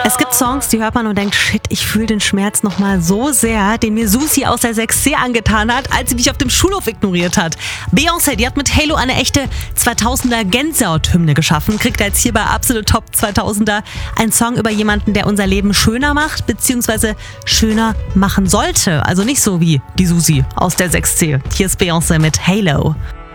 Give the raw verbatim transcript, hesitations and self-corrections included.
Es gibt Songs, die hört man und denkt, shit, ich fühle den Schmerz nochmal so sehr, den mir Susi aus der sechs C angetan hat, als sie mich auf dem Schulhof ignoriert hat. Beyoncé, die hat mit Halo eine echte zweitausender Gänsehaut-Hymne geschaffen, kriegt jetzt hier bei Absolut Top zweitausender einen Song über jemanden, der unser Leben schöner macht, beziehungsweise schöner machen sollte. Also nicht so wie die Susi aus der sechs C. Hier ist Beyoncé mit Halo.